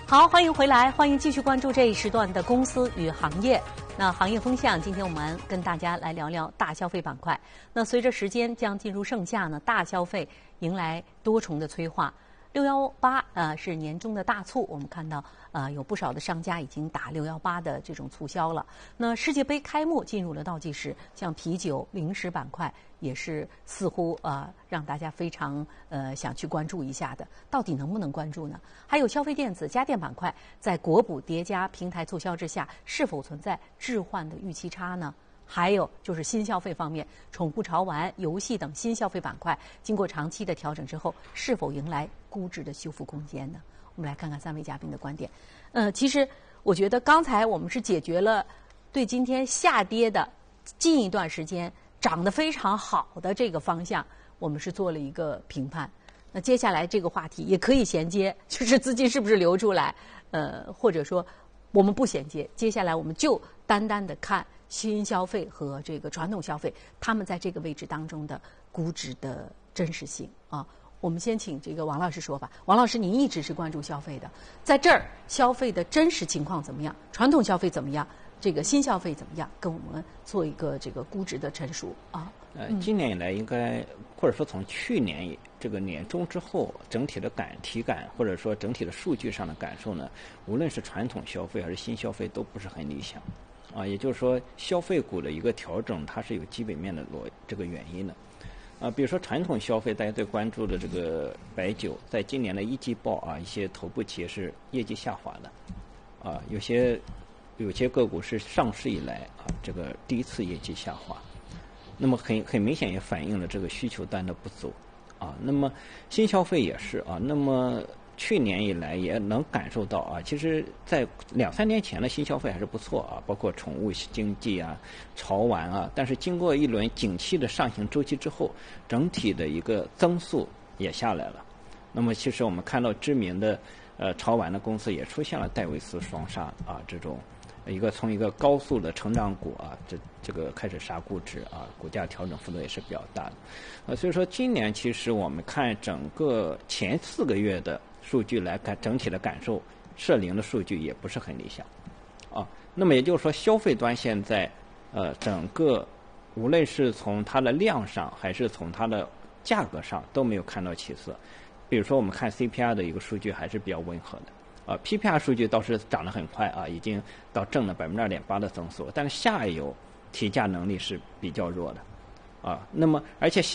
好，欢迎回来，欢迎继续关注这一时段的公司与行业。那行业风向，今天我们跟大家来聊聊大消费板块。那随着时间将进入盛夏呢，大消费迎来多重的催化。618是年中的大促，我们看到有不少的商家已经打618的这种促销了。那世界杯开幕进入了倒计时，像啤酒、零食板块也是似乎让大家非常想去关注一下的，到底能不能关注呢？还有消费电子、家电板块在国补叠加平台促销之下，是否存在置换的预期差呢？还有就是新消费方面，宠物潮玩、游戏等新消费板块，经过长期的调整之后，是否迎来估值的修复空间呢？我们来看看三位嘉宾的观点。其实我觉得刚才我们是解决了对今天下跌的近一段时间涨得非常好的这个方向，我们是做了一个评判。那接下来这个话题也可以衔接，就是资金是不是流出来？或者说我们不衔接，接下来我们就单单的看新消费和这个传统消费，他们在这个位置当中的估值的真实性啊。我们先请这个王老师说吧。王老师，您一直是关注消费的，在这儿消费的真实情况怎么样？传统消费怎么样？这个新消费怎么样？跟我们做一个这个估值的陈述啊。 今年以来应该，或者说从去年这个年中之后，整体的体感或者说整体的数据上的感受呢，无论是传统消费还是新消费都不是很理想。也就是说，消费股的一个调整，它是有基本面的这个原因的。比如说传统消费，大家最关注的这个白酒，在今年的一季报一些头部企业是业绩下滑的，有些个股是上市以来这个第一次业绩下滑，那么很明显也反映了这个需求端的不足那么新消费也是那么去年以来也能感受到其实在2-3年前的新消费还是不错包括宠物经济潮玩但是经过一轮景气的上行周期之后，整体的一个增速也下来了。那么其实我们看到知名的潮玩的公司也出现了戴维斯双杀这种从一个高速的成长股这个开始杀估值股价调整幅度也是比较大的所以说今年其实我们看整个前4个月的数据来看，整体的感受社零的数据也不是很理想那么也就是说消费端现在整个无论是从它的量上还是从它的价格上都没有看到起色。比如说我们看 CPI 的一个数据还是比较温和的PPI 数据倒是涨得很快已经到正的2.8%的增速，但是下游提价能力是比较弱的那么而且